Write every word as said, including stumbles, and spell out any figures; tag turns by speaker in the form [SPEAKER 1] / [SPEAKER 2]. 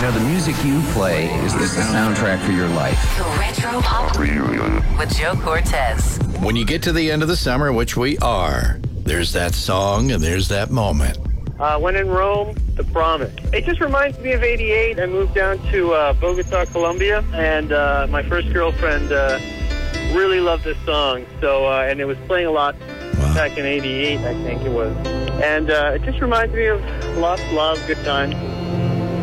[SPEAKER 1] know, the music you play is the soundtrack for your life.
[SPEAKER 2] The Retro Pop Reunion with Joe Cortez.
[SPEAKER 3] When you get to the end of the summer, which we are, there's that song and there's that moment.
[SPEAKER 4] Uh, when in Rome, The Promise. It just reminds me of eighty-eight. I moved down to uh, Bogota, Colombia, and uh, my first girlfriend uh, really loved this song. So, uh, and it was playing a lot wow. back in eighty-eight, I think it was. And uh, it just reminds me of lots of love, good times.